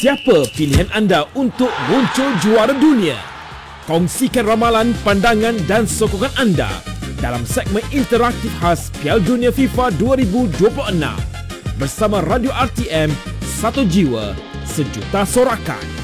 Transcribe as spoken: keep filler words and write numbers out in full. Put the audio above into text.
Siapa pilihan anda untuk muncul juara dunia? Kongsikan ramalan, pandangan dan sokongan anda dalam segmen interaktif khas Piala Dunia FIFA dua ribu dua puluh enam bersama Radio R T M, satu jiwa, sejuta sorakan.